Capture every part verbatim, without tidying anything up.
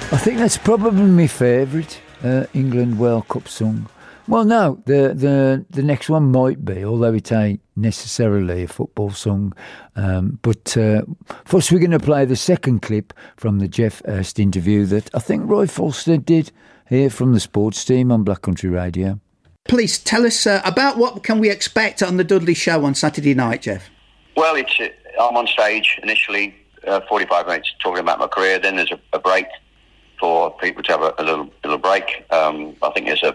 I think that's probably my favourite uh, England World Cup song. Well, no, the, the the next one might be, although it ain't necessarily a football song. Um, but uh, first, we're going to play the second clip from the Geoff Hurst interview that I think Roy Falstead did here from the sports team on Black Country Radio. Please tell us uh, about what can we expect on the Dudley Show on Saturday night, Geoff? Well, it's uh, I'm on stage initially, uh, forty-five minutes talking about my career. Then there's a, a break for people to have a, a little little break. Um, I think there's a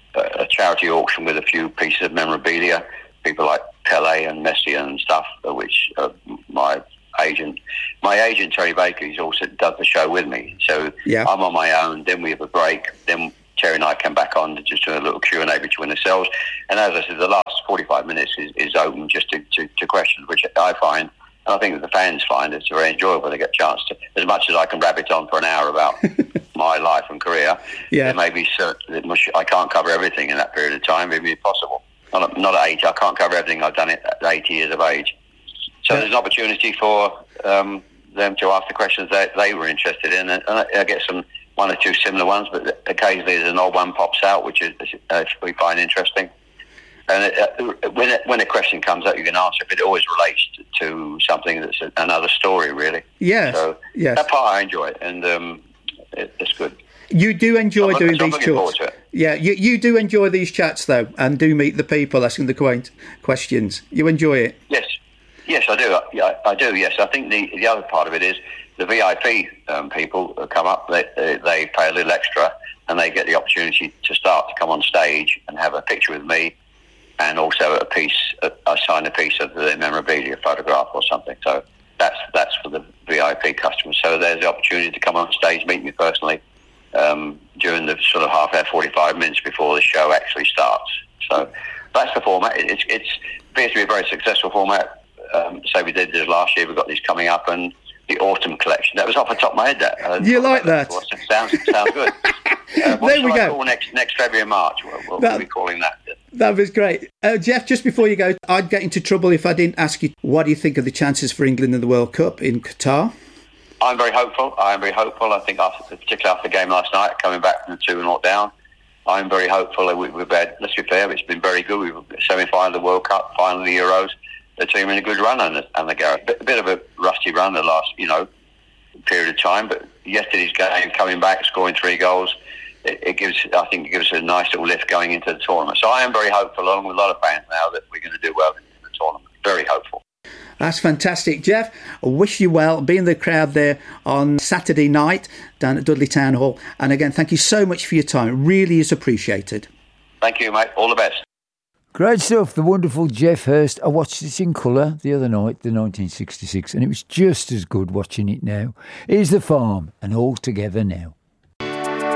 a charity auction with a few pieces of memorabilia, people like Pele and Messi and stuff, which uh, my agent, my agent Terry Baker, he's also does the show with me. So yeah. I'm on my own. Then we have a break. Then Terry and I come back on to just do a little Q and A between ourselves. And as I said, the last forty-five minutes is, is open just to, to, to questions, which I find, and I think that the fans find it's very enjoyable. They get a chance to, as much as I can rabbit on for an hour about my life and career, yeah. there may be certain, I can't cover everything in that period of time, it would be impossible. Not at, not at eighty, I can't cover everything I've done at eighty years of age. So yeah. there's an opportunity for um, them to ask the questions that they were interested in, and I get some one or two similar ones, but occasionally there's an odd one pops out, which is uh, we find interesting. And it, uh, when it, when a question comes up, you can answer, but it always relates to, to something that's a, another story, really. Yes. So yes. that part I enjoy it, and um, it, it's good. You do enjoy I'm, doing I'm these chats. Yeah, you, you do enjoy these chats, though, and do meet the people asking the quaint questions. You enjoy it? Yes. Yes, I do. I, I do, yes. I think the, the other part of it is the V I P um, people who come up, they, they, they pay a little extra, and they get the opportunity to start to come on stage and have a picture with me, and also a piece, I sign a piece of the memorabilia, photograph or something. So that's that's for the V I P customers. So there's the opportunity to come on stage, meet me personally um, during the sort of half hour, forty-five minutes before the show actually starts. So that's the format. It's, it's appears to be a very successful format. Um, say we did this last year, we've got these coming up, and the autumn collection. That was off the top of my head. That uh, you like that? that? Sounds sounds good. Uh, what there we go. Call next next February and March. What, what that, are we calling that? That was great, uh, Geoff. Just before you go, I'd get into trouble if I didn't ask you. What do you think of the chances for England in the World Cup in Qatar? I'm very hopeful. I'm very hopeful. I think, after, particularly after the game last night, coming back from the two and zero down, I'm very hopeful. We, we've had, let's be fair, it's been very good. We've semi-final of the World Cup, final of the Euros. The team in a good run, and and the Gareth. A bit of a rusty run the last, you know, period of time. But yesterday's game, coming back, scoring three goals, it, it gives. I think it gives us a nice little lift going into the tournament. So I am very hopeful, along with a lot of fans now, that we're going to do well in the tournament. Very hopeful. That's fantastic, Geoff. I wish you well. Be in the crowd there on Saturday night down at Dudley Town Hall. And again, thank you so much for your time. It really is appreciated. Thank you, mate. All the best. Great stuff, the wonderful Geoff Hurst. I watched it in colour the other night, the nineteen sixty-six, and it was just as good watching it now. Here's The Farm, and All Together Now.